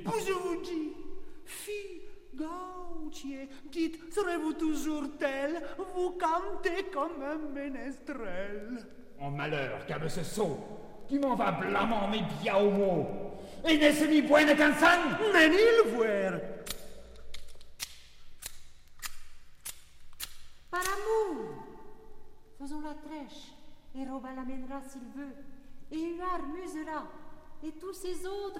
je vous dis, fille gautier, dites, serez-vous toujours telle, vous cantez comme un ménestrel. En malheur, qu'ave ce sot, qui m'en va blamant mes bia au mot, et n'est-ce ni buena cansan? Mais ni le voir. Par amour, faisons la trèche, et Robin l'amènera s'il veut, et Huard musera, et tous ces autres